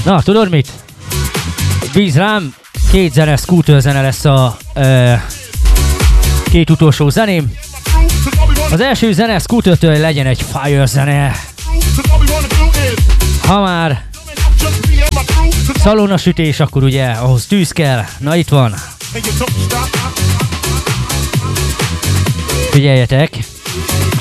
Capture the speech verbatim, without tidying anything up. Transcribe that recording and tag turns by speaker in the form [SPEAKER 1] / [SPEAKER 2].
[SPEAKER 1] Na, tudod mit? Bíz rám, két zene, scooter zene lesz a ö, két utolsó zeném. Az első zene Scootertől legyen egy Fire zene. Ha már szalonnasütés, akkor ugye ahhoz tűz kell. Na itt van. Figyeljetek!